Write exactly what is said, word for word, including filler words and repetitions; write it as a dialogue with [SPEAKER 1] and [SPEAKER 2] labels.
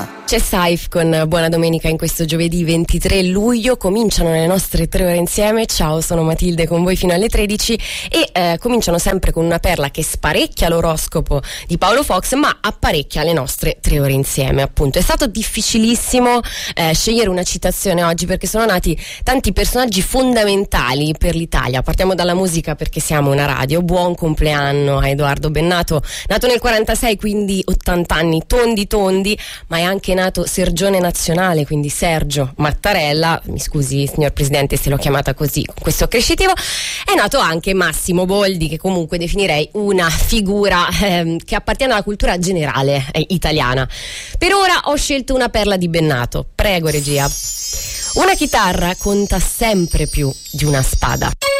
[SPEAKER 1] C'è Saif con Buona Domenica in questo giovedì ventitré luglio. Cominciano le nostre tre ore insieme. Ciao, sono Matilde con voi fino alle tredici e eh, cominciano sempre con una perla che sparecchia l'oroscopo di Paolo Fox, ma apparecchia le nostre tre ore insieme, appunto. È stato difficilissimo eh, scegliere una citazione oggi perché sono nati tanti personaggi fondamentali per l'Italia. Partiamo dalla musica perché siamo una radio. Buon compleanno a Edoardo Bennato, nato nel quarantasei, quindi ottanta anni tondi tondi, ma è anche nato Sergione Nazionale, quindi Sergio Mattarella, mi scusi signor Presidente se l'ho chiamata così con questo accrescitivo. È nato anche Massimo Boldi, che comunque definirei una figura ehm, che appartiene alla cultura generale eh, italiana. Per ora ho scelto una perla di Bennato, prego regia. Una chitarra conta sempre più di una spada.